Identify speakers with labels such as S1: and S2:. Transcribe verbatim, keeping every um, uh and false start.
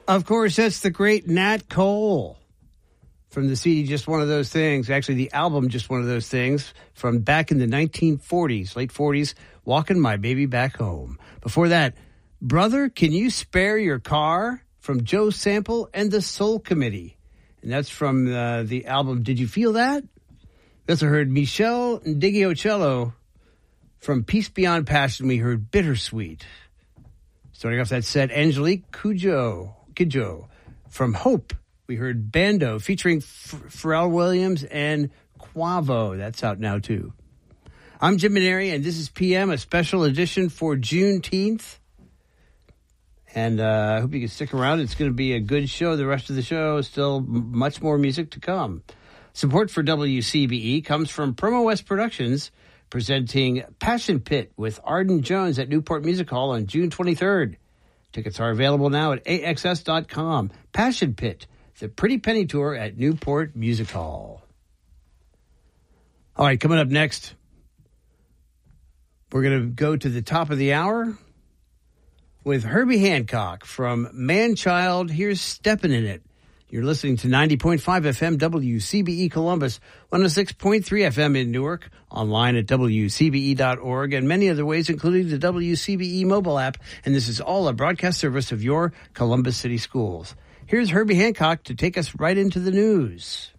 S1: Of course, that's the great Nat Cole from the C D, Just One of Those Things. Actually, the album, Just One of Those Things, from back in the nineteen forties, late forties, Walking My Baby Back Home. Before that, Brother, Can You Spare Your Car? From Joe Sample and the Soul Committee. And that's from uh, the album, Did You Feel That? We also heard Michelle Ndigiocello from Peace Beyond Passion. We heard Bittersweet. Starting off that set, Angelique Kidjo, Kidjo from Hope. We heard Bando featuring F- Pharrell Williams and Quavo. That's out now, too. I'm Jim Maneri, and this is P M, a special edition for Juneteenth. And uh, I hope you can stick around. It's going to be a good show. The rest of the show is still m- much more music to come. Support for W C B E comes from Promo West Productions, presenting Passion Pit with Arden Jones at Newport Music Hall on June twenty-third. Tickets are available now at A X S dot com. Passion Pit, the Pretty Penny Tour at Newport Music Hall. All right, coming up next, we're going to go to the top of the hour with Herbie Hancock from Man-Child. Here's Steppin' in It. You're listening to ninety point five F M W C B E Columbus, one oh six point three F M in Newark, online at W C B E dot org, and many other ways, including the W C B E mobile app. And this is all a broadcast service of your Columbus City Schools. Here's Herbie Hancock to take us right into the news.